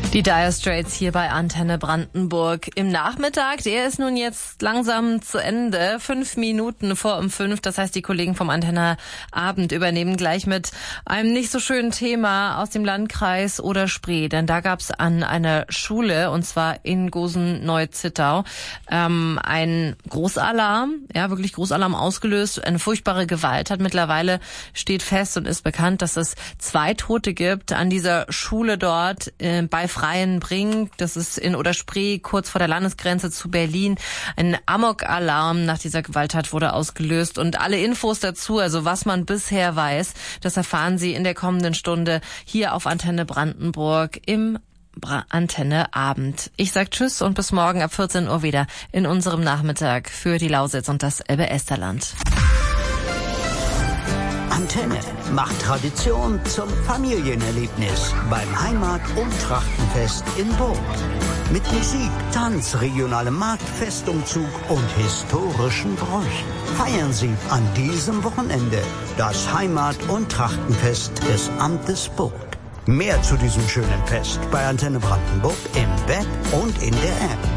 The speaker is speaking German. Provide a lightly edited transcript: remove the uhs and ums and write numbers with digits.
Die Dire Straits hier bei Antenne Brandenburg. Im Nachmittag, der ist nun jetzt langsam zu Ende. 5 Minuten vor 5. Das heißt, die Kollegen vom Antenne Abend übernehmen gleich mit einem nicht so schönen Thema aus dem Landkreis Oder-Spree. Denn da gab es an einer Schule, und zwar in Gosen-Neu-Zittau, einen Großalarm. Ja, wirklich Großalarm ausgelöst. Eine furchtbare Gewalt hat mittlerweile steht fest und ist bekannt, dass es 2 Tote gibt an dieser Schule dort bei Freienbrink. Das ist in Oder-Spree, kurz vor der Landesgrenze zu Berlin. Ein Amok-Alarm nach dieser Gewalttat wurde ausgelöst. Und alle Infos dazu, also was man bisher weiß, das erfahren Sie in der kommenden Stunde hier auf Antenne Brandenburg im Antenne Abend. Ich sag Tschüss und bis morgen ab 14 Uhr wieder in unserem Nachmittag für die Lausitz und das Elbe-Elsterland. Antenne macht Tradition zum Familienerlebnis beim Heimat- und Trachtenfest in Burg. Mit Musik, Tanz, regionalem Markt, Festumzug und historischen Bräuchen. Feiern Sie an diesem Wochenende das Heimat- und Trachtenfest des Amtes Burg. Mehr zu diesem schönen Fest bei Antenne Brandenburg im Web und in der App.